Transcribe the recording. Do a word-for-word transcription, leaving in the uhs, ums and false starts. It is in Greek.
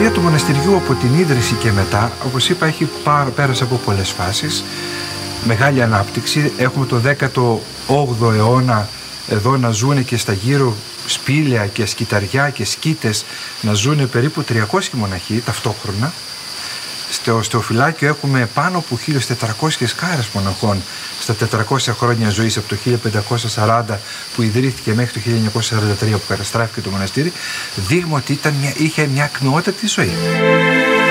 ιστορία του μοναστηριού από την ίδρυση και μετά, όπως είπα, έχει πάρα, πέρασε από πολλές φάσεις. Μεγάλη ανάπτυξη. Έχουμε το δέκατο όγδοο αιώνα εδώ να ζουν και στα γύρω σπήλαια και σκυταριά και σκήτες να ζουν περίπου τριακόσιοι μοναχοί ταυτόχρονα. Στο, στο φυλάκιο έχουμε πάνω από χίλιες τετρακόσιες κάρες μοναχών στα τετρακόσια χρόνια ζωής, από το χίλια πεντακόσια σαράντα που ιδρύθηκε μέχρι το χίλια εννιακόσια σαράντα τρία που καταστράφηκε το μοναστήρι. Δείγμα ότι ήταν μια, είχε μια ακμεότατη ζωή.